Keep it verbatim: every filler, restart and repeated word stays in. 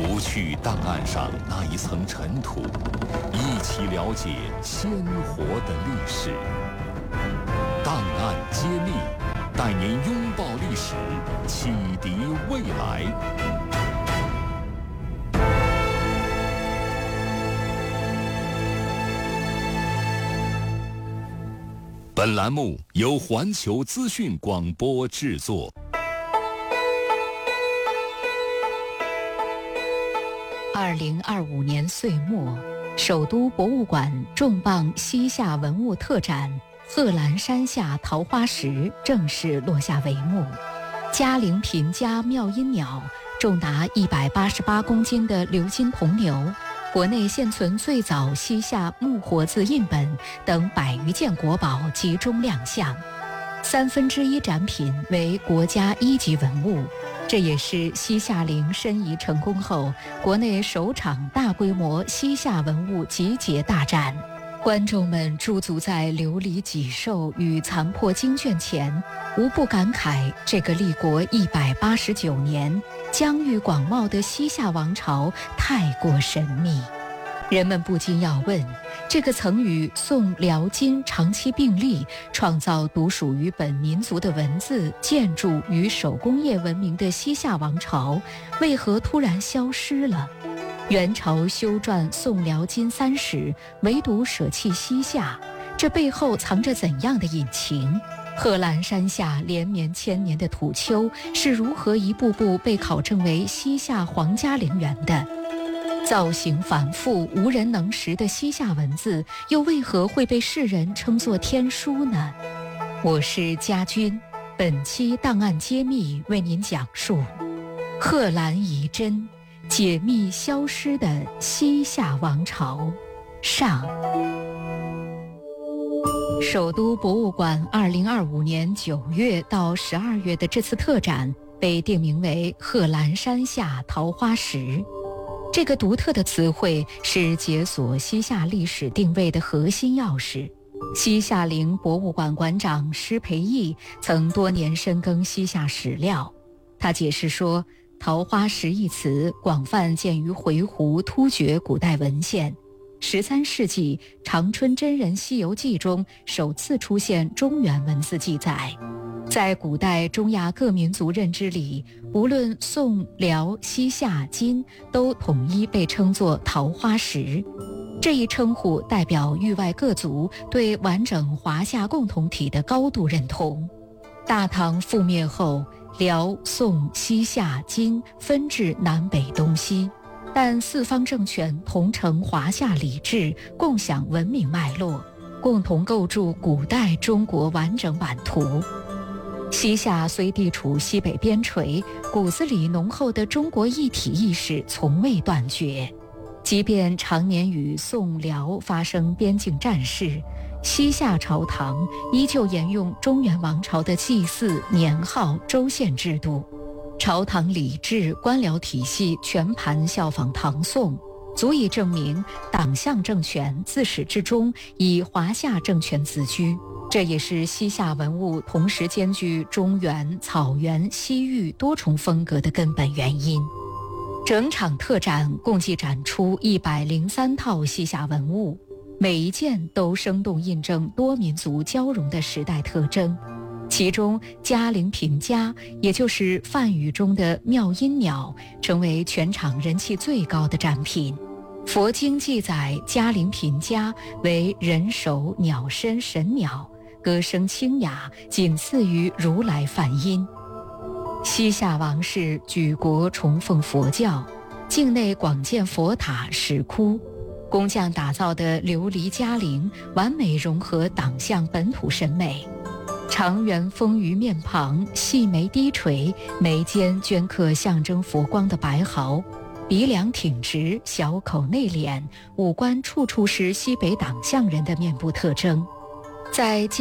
除去档案上那一层尘土，一起了解鲜活的历史。档案揭秘，带您拥抱历史，启迪未来。本栏目由环球资讯广播制作。 二零二五年岁末，首都博物馆重磅西夏文物特展《贺兰山下桃花石》正式落下帷幕。嘉陵平家妙音鸟，重达一百八十八公斤的鎏金铜牛，国内现存最早西夏木活字印本等百余件国宝集中亮相，三分之一展品为国家一级文物。这也是西夏陵申遗成功后国内首场大规模西夏文物集结大展。观众们驻足在琉璃脊兽与残破经卷前，无不感慨这个立国一百八十九年、疆域广袤的西夏王朝太过神秘。人们不禁要问，这个曾与宋、辽、金长期并立，创造独属于本民族的文字、建筑与手工业文明的西夏王朝，为何突然消失了？元朝修撰宋、辽、金三史，唯独舍弃西夏，这背后藏着怎样的隐情？贺兰山下连绵千年的土丘是如何一步步被考证为西夏皇家陵园的？造型繁复无人能识的西夏文字，又为何会被世人称作天书呢？我是家军，本期档案揭秘为您讲述贺兰遗珍，解密消失的西夏王朝上。首都博物馆二零二五年九月到十二月的这次特展被定名为贺兰山下桃花石。这个独特的词汇是解锁西夏历史定位的核心钥匙。西夏陵博物馆馆长施培义曾多年深耕西夏史料，他解释说，桃花石一词广泛见于回鹘、突厥古代文献。十三世纪长春真人西游记中首次出现中原文字记载。在古代中亚各民族认知里，无论宋、辽、西夏、金，都统一被称作桃花石。这一称呼代表域外各族对完整华夏共同体的高度认同。大唐覆灭后，辽、宋、西夏、金分治南北东西，但四方政权同承华夏礼制，共享文明脉络，共同构筑古代中国完整版图。西夏虽地处西北边陲，骨子里浓厚的中国一体意识从未断绝。即便常年与宋、辽发生边境战事，西夏朝堂依旧沿用中原王朝的祭祀、年号、州县制度，朝堂礼制、官僚体系全盘效仿唐宋，足以证明党项政权自始至终以华夏政权自居。这也是西夏文物同时兼具中原、草原、西域多重风格的根本原因。整场特展共计展出一百零三套西夏文物，每一件都生动印证多民族交融的时代特征。其中嘉陵平家，也就是梵语中的妙音鸟，成为全场人气最高的展品。佛经记载嘉陵平家为人首鸟身神鸟，歌声清雅，仅次于如来梵音。西夏王室举国崇奉佛教，境内广建佛塔、石窟，工匠打造的琉璃嘉陵完美融合党项本土审美。长圆丰腴面庞，细眉低垂，眉间镌刻象征佛光的白毫，鼻梁挺直，小口内敛，五官处处是西北党项人的面部特征。在